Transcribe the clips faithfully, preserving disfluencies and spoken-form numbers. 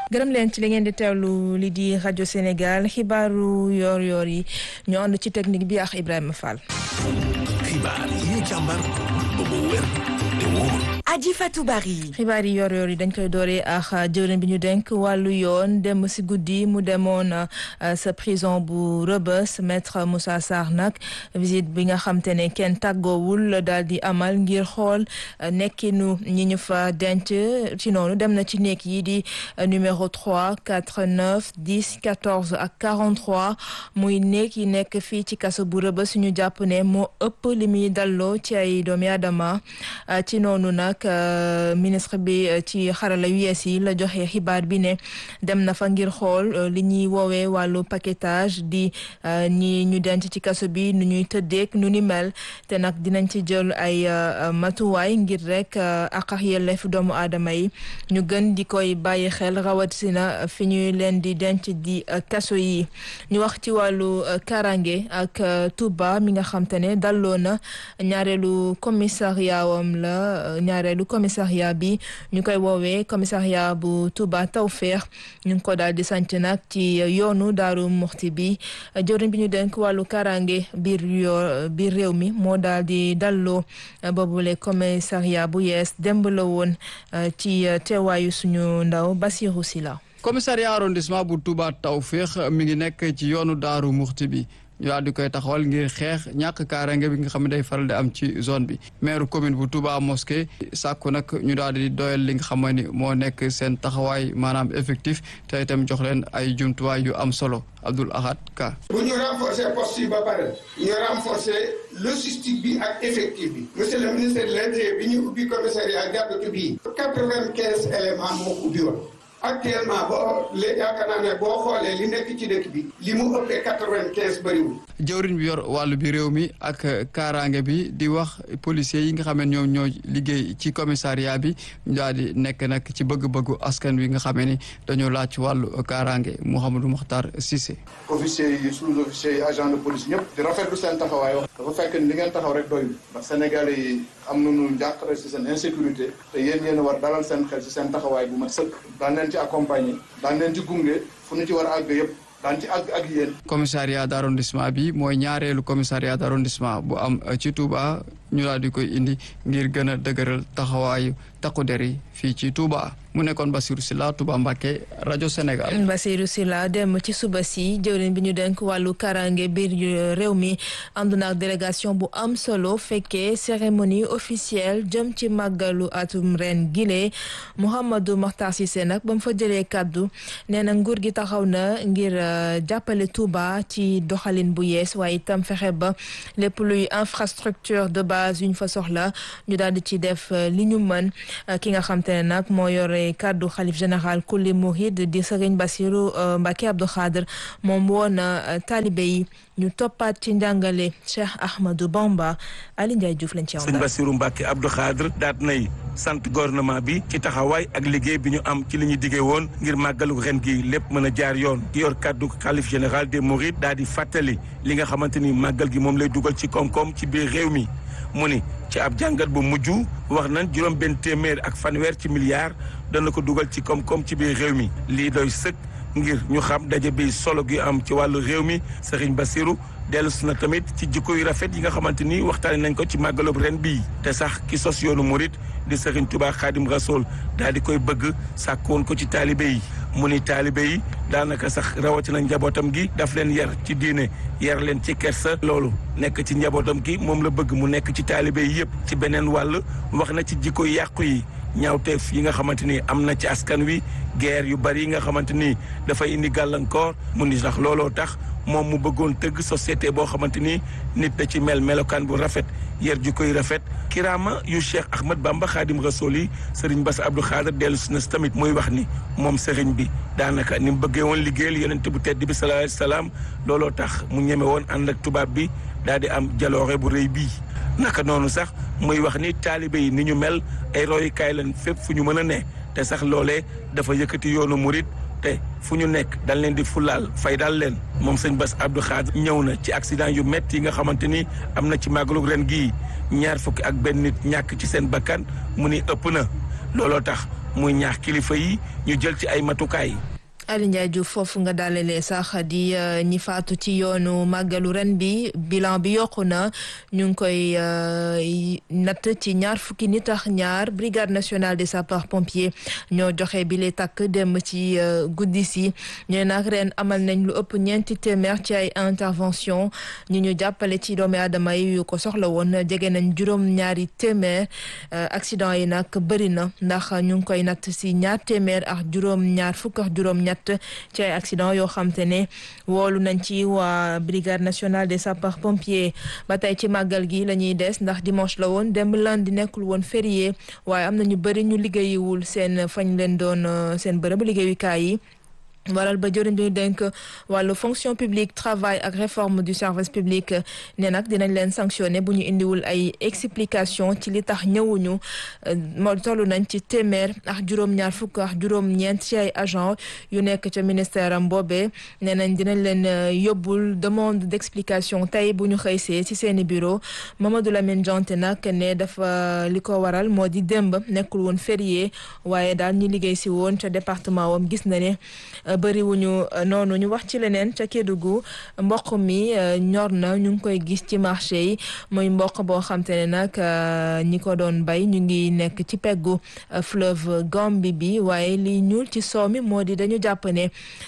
gërëm leen ci li ngeen di teewlu li di rajo Sénégal xibaaru yor-yor yi ñu ànd ci technique bi ak Ibrahima Fall. xibaar yi ñu càmbar ba mu wér te wóor. Adji Fatou Bari. xibaar yi yor-yor yi dañ koy dooree ak jëwriñ bi ñu denk wàllu yoon dem si guddi mu demoon sa prison bu Rebeuss maître Moussa Sarr nag visite bi nga xam te ne kenn tàggoowul daal di amal ngir xool nekkinu ñi ñu fa denc ci noonu dem na ci nekk yi di numéro trois quatre neuf dix quatorze ak quarante-trois muy nekk yi nekk fii ci kaso bu Rebeuss ñu jàpp ne moo ëpp li muy dalloo ci ay doomi aadama ci noonu nag ministre bi ci xarala yu yees yi la joxe xibaar bi ne dem na fa ngir xool li ñuy woowee wàllu paquetage di ñi ñu denc ci kaso bi nu ñuy tëddeek nu ni mel te nag dinañ ci jël ay matuwaay ngir rek ak ak yelleef doomu aadama yi ñu gën di koy bàyyi xel rawatina fi ñuy leen di denc di kaso yi ñu wax ci wàllu karange ak Touba mi nga xam te ne dalloo na ñaareelu commissariat wam la ñaareelu commissariat bi ñu koy woowee commissariat bu Touba Tawfeex ñu ngi ko daal di sant nag ci yoonu Daaru Muxti bi jëwriñ bi ñu denk wàllu karange biir yoo biir réew mi moo daal di dalloo boobule commissariat bu yees démb la woon ci teewaayu suñu ndaw Bassirou Sila. commissariat arrondissement bu Touba Tawfeex mi ngi nekk ci yoonu Daaru Muxti bi ñu daal di koy taxawal ngir xeex ñàkk kaaraange bi nga xam ne day faral di am ci zone bi maire commune bu Touba Mosquée sàkku nag ñu daal di doyal li nga xam ni moo nekk seen taxawaay maanaam effectif te itam jox leen ay jumtuwaay yu am solo Abdoul Ahad Ka. bu ñu renforcer poste yi ba pare ñu renforcer logistique bi ak effectif bi monsieur le ministre de l'Intérieur bi ñu ubbi commissariat gàddatu bii quatre-vingt-quinze éléments moo ubbi woon actuellement boo léegi yaakaar naa ne boo xoolee li nekk ci dëkk bi li mu ëppee quatre-vingt-quinze bëriwul. jëwriñ bi yor wàllu bi réew mi ak kaaraange bi di wax policiers yi nga xam ne ñoom ñoo liggéey ci commissariat bi ñu daal di nekk nag ci bëgg-bëggu askan wi nga xam ni dañoo laaj ci wàllu kaaraange Mouhamadou Mokhtar Cissé. officiers yi sous-officiers yi agent de police ñëpp di rafetlu seen taxawaay wax dafa fekk ni li ngeen taxaw rek doyul ndax Sénégalais yi am nañu njàqare ci seen insécurité te yéen yéen a war dalal seen xel ci seen taxawaay bu mat sëkk daan leen ci accompagner daan leen ci gunge fu ñu ci war a àgg yëpp daan ci àgg ak yéen. commissariat d' arrondissement bi mooy ñaareelu commissariat d' arrondissement bu am ci Touba ñu daal di koy indi ngir gën a dëgëral taxawaayu takku der yi fii ci Touba mu nekkoon Bassirou Sylla Touba Mbacké rajo Sénégal. Bassirou Sylla dem ci suba si jëwriñ bi ñu denk wàllu karange biir réew mi ànd na ak délégation bu am solo fekkee cérémonie officielle jëm ci màggalu atum ren gile Mouhamadou Makhtar Cissé nag ba mu fa jëlee kàddu nee na nguur gi taxaw na ngir jàppale Touba ci doxalin bu yees waaye itam fexe ba lépp luy infrastructure de base yu ñu fa soxla ñu daal di ci def li ñu mën ki nga xam te ne nag moo yore kàddu xalif général kulli murid di Serigne Bassirou Mbacké Abdou Khadre moom woon taalibe yi ñu toppaat ci njàngale Cheikh Ahmadou Bamba Ali Ndiaye Diouf lañ ci am. Serigne Bassirou Mbacké Abdou Khadre daat nay sant gouvernement bi ci taxawaay ak liggéey bi ñu am ci li ñu diggee woon ngir màggalu ren gi lépp mën a jaar yoon ki yor kàddu xalif général des mourides daal di fàttali li nga xamante ni màggal gi moom lay dugal ci koom-koom ci biir réew mi mu ni ci ab jàngat bu mujj wax nañ juróom benn téeméer ak fanweer ci milliards dana ko dugal ci koom-koom ci biir réew mi lii doy sëkk ngir ñu xam daje bi solo gi am ci wàllu réew mi Serigne Bassirou dellusi na tamit ci jikko yu rafet yi nga xamante ni waxtaane nañ ko ci màggalub ren bii te sax ki sos yoonu murit di Serigne Touba Khadim Rasoul daal di koy bëgg sàkkoon ko ci taalibe yi mu ni taalibe yi daanaka sax rawatina njabootam gi daf leen yar ci diine yar leen ci kersa loolu nekk ci njabootam gi moom la bëgg mu nekk ci taalibe yi yëpp ci beneen wàll wax na ci jikko yàqu yi ñaawteef yi nga xamante ni am na ci askan wi guerre yu bari yi nga xamante ni dafay indi gàllankoor mu ni sax looloo tax moom mu bëggoon tëgg société boo xamante ni nit da ci mel melokaan bu rafet yar ju koy rafet kiraama yu Cheikh Ahmad Bamba Khadim Rasoul yi Serigne Bass Abdou Khadre dellu si na tamit muy wax ni moom Serigne bi daanaka ni mu bëggee woon liggéeyal yonent bu tedd bi sallallahu alayhi wasallam looloo tax mu ñeme woon ànd ak tubaab bi daal di am jaloore bu rëy bii naka noonu sax muy wax ni taalibe yi ni ñu mel ay royukaay lañ fépp fu ñu mën a ne te sax loolee dafa yëkkati yoonu murit te fu ñu nekk dañ leen di fulaal fay daal leen moom sëñ Bass Abdou Khadre ñëw na ci accident yu métti yi nga xamante ni am na ci màggalu ren gii ñaar fukki ak benn nit ñàkk ci seen bakkan mu ni ëpp na looloo tax muy ñaax kilifa yi ñu jël ci ay matukaay. Aliou Ndiaye Diouf foofu nga dalalee sax di ñi faatu ci yoonu màggalu ren bi bilan bi yokku na ñu ngi koy natt ci ñaar fukki nit ak ñaar brigade nationale des sapeurs pompiers ñoo joxe bi le takk dem ci guddi si ñooy nag ren amal nañ lu ëpp ñeenti téeméer ci ay intervention ñu ñu jàppale ci doomi aadama yi yu ko soxla woon jege nañ juróom ñaari téeméer accident yi nag bëri na ndax ñu ngi koy natt si ñaar téeméer ak juróom ñaar fukk ak juróom ñett ci ay accident yoo xam te ne woolu nañ ci waa brigade nationale des sapeurs pompiers ba tey ci màggal gi la ñuy des ndax dimanche la woon démb lundi nekkul woon férié waaye am na ñu bëri ñu liggéeyiwul seen fañ leen doon seen bërëb liggéeyukaay yi waral ba jëriñ ñu dénk wàllu fonction publique travail ak réforme du service public ne nag dinañ leen sanctionné bu ñu indiwul ay explication ci li tax ñëwuñu moo toll nañ ci téeméer ak juróom-ñaar fukk ak juróom-ñeent ci ay agent yu nekk ca ministère am boobee nee nañ dinañ leen yóbbul demande d'explication tey bu ñu xëysee ci seeni bureau Mamadou Lamine Diante nag ne dafa li ko waral moo di démb nekkul woon férié waaye daal ñi liggéey si woon ca département wam gis na ne bëriwuñu noonu. ñu wax ci leneen ca Kédougou mboq mi ñor na ñu ngi koy gis ci marché yi muy mboq boo xam te ne nag ñi ko doon bay ñu ngi nekk ci peggu fleuve Gambie bi waaye li ñuul ci soow mi moo di dañu jàpp ne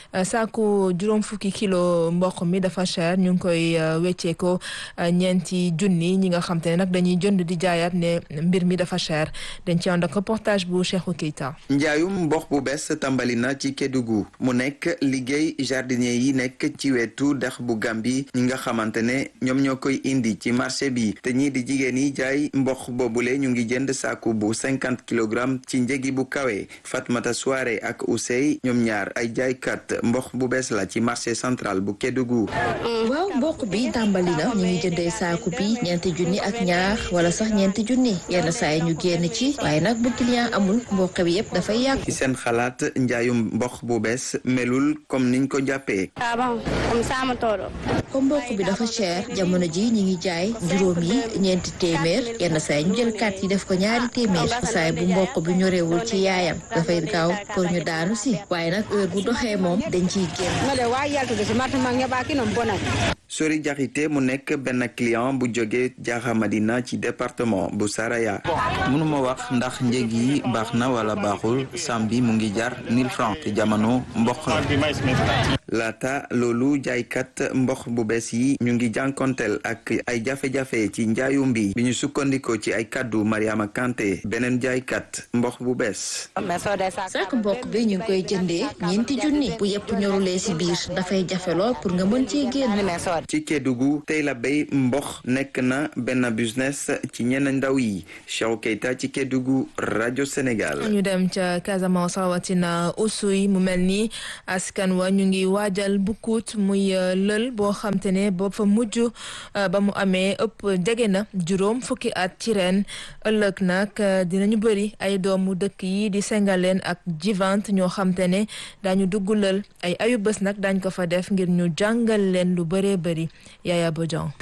saaku juróom fukki kilo mboq mi dafa cher ñu ngi koy weccee ko ñeenti junni ñi nga xam te ne nag dañuy jënd di jaayaat ne mbir mi dafa cher dañ ci ànd ak reportage bu Cheikhou Keita. njaayum mboq bu bees tàmbali na ci Kédougou mu nekk liggéey jardinier yi nekk ci wetu dex bu Gambie ñi nga xamante ne ñoom ñoo koy indi ci marché bi te ñii di jigéen yi jaay mboq boobule ñu ngi jënd saaku bu cinquante kilogrammes ci njëgi bu kawe. Fatmata Soare ak Ousey ñoom ñaar ay jaaykat mboq bu bees la ci marché central bu Kédougou. waaw mboq bi tàmbali na ñu ngi jëndee saaku bi ñeenti junni ak ñaar wala sax ñeenti junni yenn saa yi ñu génn ci waaye nag bu client amul mboq bi yëpp dafay yàqu. ci seen xalaat njaayum mboq bu bees melul comme niñ ko jàppee. comme mboq bi dafa cher jamono ji ñi ngi jaay juróom yi ñeenti téeméer yenn saa yi ñu jël kat yi def ko ñaari téeméer saay bu mboq bi ñorewul ci yaayam dafay gaaw pour ñu daanu si waaye nag heure bu doxee moom dañ ciy génn. Sori Jaxite mu nekk benn client bu jóge Jaaxa Madina ci département bu Saraya. mënuma wax ndax njëg yi baax na wala baaxul sam bi mu ngi jar mille francs te jamono mboq laata loolu jaaykat mboq bu bees yi ñu ngi jànkonteel ak ay jafe-jafe ci njaayum bi bi ñu sukkandikoo ci ay kaddu Mariama Kanté beneen jaaykat mboq bu bees. saako mboq bi ñu ngi koy jëndee ñeenti junni bu yëpp ñorulee si biir dafay jafe lool pour nga mën cee génn. ci Kédougou tey la béy mboq nekk na benn business ci ñenn ndaw yi Cheikhou Keita ci Kédougou rajo Sénégal. ñu dem ca Casamance rawatina Oussouye mu mel ni askan wa ñu ngi waajal bukkuut muy lël boo xam te ne ba fa mujj ba mu amee ëpp jege na juróom fukki at ci ren ëllëg nag dinañu bëri ay doomu dëkk yi di Sengaleen ak Jivant ñoo xam te ne daañu dugg lël ay ayu bés nag dañ ko fa def ngir ñu jàngal leen lu bëree bëri Yaya Bodian.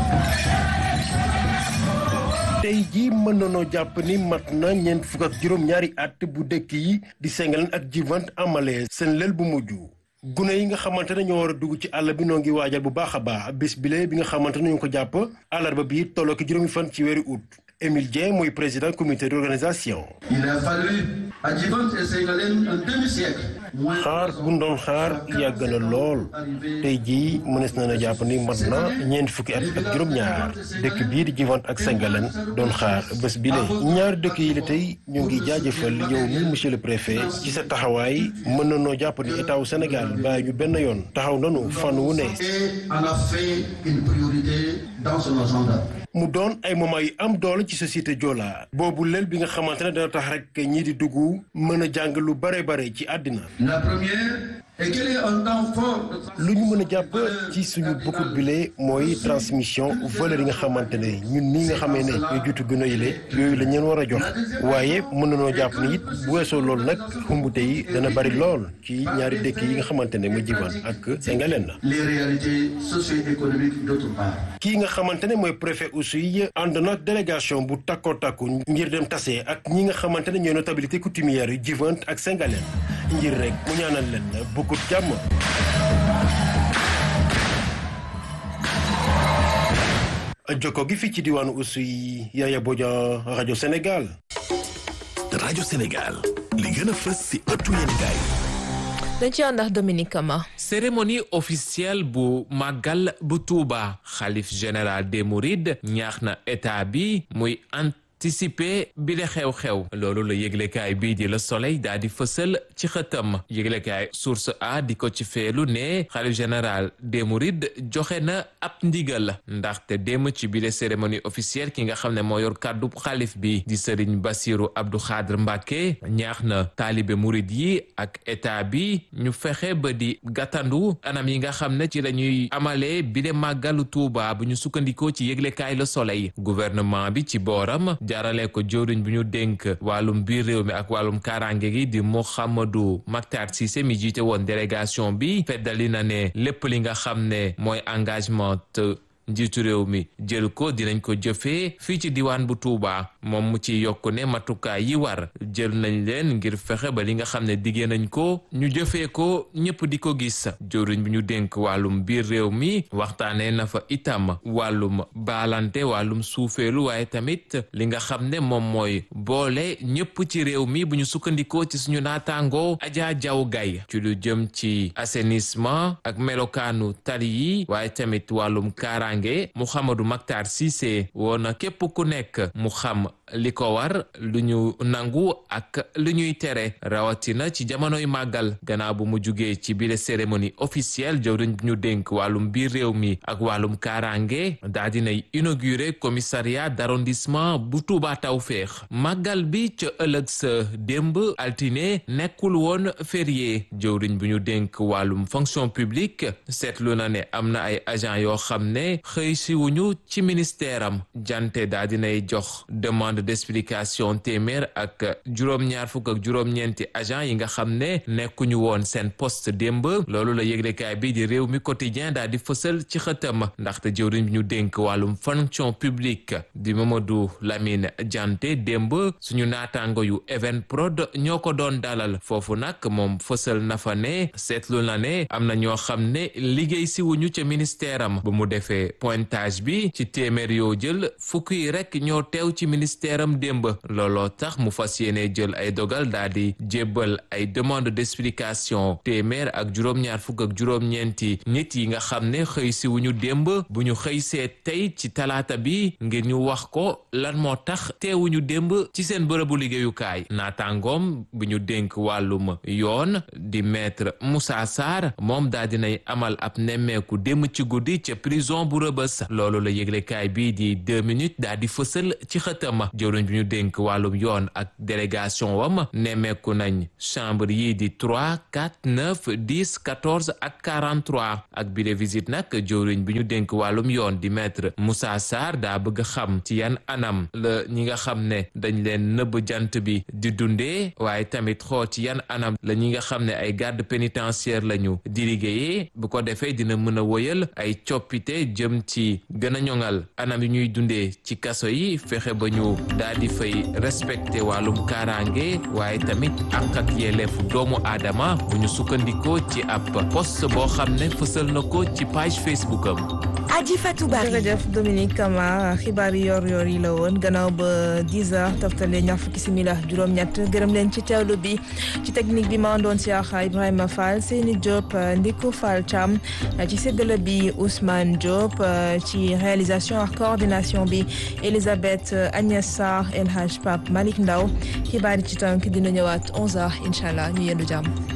tey jii mën nañoo jàpp ni mat na ñeent fukk ak juróom-ñaari at bu dëkk yi di Sengaleen ak Jivant amalee seen lël bu mujj gune yi nga xamante ne ñoo war a dugg ci àll bi noo ngi waajal bu baax a baax bés bile bi nga xamante ne ñu ko jàpp àllarba bi tolloo ki juróomi fan ci weeru août. Émile Dieng mooy président comité d'organisation. Il a fallu à Jivant et Sengaleen un demi-siècle. xaar bu ñu doon xaar yàgg na lool tey jii mënees na na jàpp ni mat na ñeent fukki at ak juróom-ñaar dëkk bii di Jivant ak Sengaleen doon xaar bés bi lee ñaari dëkk yi la tey ñu ngi jaajëfal yow mi monsieur le préfet ci sa taxawaay mën na noo jàpp ni état wu Sénégal bàyyi ñu benn yoon taxaw nanu fànn wu ne. Et en a fait une priorité dans son agenda. mu doon ay moment yu am doole ci société Joola boobu lël bi nga xamante ne dana tax rek ñii di dugg mën a jàng lu bare bare ci àddina. La première lu ñu mën a jàpp ci suñu bokkut bile mooy transmission valeur yi nga xamante ne ñun nii nga xamee ne ñoo jutu gën a yële yooyu la ñeen war a jox waaye mën nañoo jàpp ni it bu weesoo loolu nag xumbute yi dana bari lool ci ñaari dëkk yi nga xamante ne mooy Djivane ak Sengalène la. les réalités socio-économiques d'autre part. kii nga xamante ne mooy préfet aussi ànd na délégation bu takkoo takku ngir dem tase ak ñi nga xamante ne ñooy notabilité coutumière yu Djivane ak Sengalène ngir rek mu ñaanal leen bokkut jàmm. jokko gi fii ci diwaanu Oussouye Yaya Bodian rajo Sénégal. rajo Sénégal li gën a fës si ëttu yéenekaay. dañ ci ànd ak Dominique Kama. cérémonie officielle bu màggal bu Touba xalif général des Mourides ñaax na état bi muy anticiper bi la xew-xew loolu la yëglekaay bii di Le Soleil daal di fësal ci xëtam yëglekaay Source A di ko ci feelu ne xalif général des Mourides joxe na ab ndigal ndaxte démb ci bile cérémonie officielle ki nga xam ne moo yor kàddu xalif bi di Serigne Bassirou Abdou Khadre Mbacké ñaax na taalibe Mouride yi ak état bi ñu fexe ba di gàttandu anam yi nga xam ne ci la ñuy amalee bile màggalu Touba bu ñu sukkandikoo ci yëglekaay Le Soleil gouvernement bi ci booram jaarale ko jëwriñ bu ñu dénk wàllum biir réew mi ak wàllum kaaraange gi di Mouhamadou Makhtar Cissé mi jiite woon délégation bi feddali na ne lépp li nga xam ne mooy engagement te njiitu réew mi jël ko dinañ ko jëfee fii ci diwaan bu Touba moom mu ci yokk ne matukaay yi war jël nañ leen ngir fexe ba li nga xam ne diggee nañ ko ñu jëfee ko ñëpp di ko gis jëwriñ bi ñu dénk wàllum biir réew mi waxtaanee na fa itam wàllum baalante wàllum suufeelu waaye tamit li nga xam ne moom mooy boole ñëpp ci réew mi bu ñu sukkandikoo ci suñu naataangoo Adja Diaw Gaye ci lu jëm ci assainissement ak melokaanu tali yi waaye tamit wàllum kaaraange Mouhamadou Makhtar Cissé woona képp ku nekk mu xam li ko war lu ñu nangu ak lu ñuy tere rawatina ci jamonoy màggal gannaaw bu mu jugee ci bile cérémonie officielle jawriñ bi ñu dénk wàllum biir réew mi ak wàllum kaaraange daa dinay inauguré commissariat d'arrondissement bu Touba Tawféex màggal bi ca ëllëg sa démb altine nekkul woon férié jawriñ bi ñu dénk wàllum fonction publique seetlu na ne am na ay agent yoo xam ne xëy si wuñu ci ministère am jante daa dinay jox demande d'explication téeméer ak juróom-ñaar fukk ak juróom-ñeenti agent yi nga xam ne nekkuñu woon seen poste démb loolu la yëglekaay bi di réew mi quotidien daal di fësal ci xëtam ndaxte jëwriñ bi ñu dénk wàllum fonction publique di Mamadou Lamine Diante démb suñu naataango yu Evenprod ñoo ko doon dalal foofu nag moom fësal na fa ne seetlu na ne am na ñoo xam ne liggéey si wuñu ca ministère am bu mu defee pointage bi ci téeméer yoo jël fukk yi rek ñoo teew ci ministère am démb looloo tax mu fas yéene jël ay dogal daal di jébbal ay demande d'explication téeméer ak juróom-ñaar fukk ak juróom-ñeenti nit yi nga xam ne xëy si wu ñu démb bu ñu xëy see tey ci talaata bi ngir ñu wax ko lan moo tax teewuñu démb ci seen bërëbu liggéeyukaay naataangoom bu ñu dénk wàllum yoon di maître Moussa Sarr moom daal dinay amal ab nemmeeku démb ci guddi ca prison bu Rëbës loolu la yëglekaay bii di deux minutes daal di fësal ci xëtama jëwriñ bi ñu dénk wàllum yoon ak délégation wam nemmeeku nañ chambre yi di trois quatre neuf dix quatorze ak quarante-trois ak bi de visite nag jëwriñ bi ñu dénk wàllum yoon di maître Moussa Sarr daa bëgg xam ci yan anam la ñi nga xam ne dañ leen nëbb jant bi di dundee waaye tamit xool ci yan anam la ñi nga xam ne ay garde pénitentiaire lañu di liggéeyee bu ko defee dina mën a wëyal ay coppite jëm ci gën a ñoŋal anam yi ñuy dundee ci kaso yi fexe ba ñu daal di fay respecté wàllum kaaraange waaye tamit àq ak yelleefu doomu aadama bu ñu sukkandikoo ci ab post boo xam ne fësal na ko ci page Facebook am. Adji Fatou Bari jërëjëf Dominique Kama xibaar yi yor yor yi la woon gannaaw ba dix heures toftale ñaar fukki simili ak juróom-ñett gërëm leen ci teewlu bi ci technique bi ma doon si Axa Ibrahima Fall Seyni Diop Ndiku Fall Thiam ci séddale bi Ousmane Diop ci réalisation ak coordination bi Elisabeth Agnès Sarr El Hadj Pape Malick Ndaw xibaar yi ci tànk dina ñëwaat onze heures incha allah ñu yendu jàmm.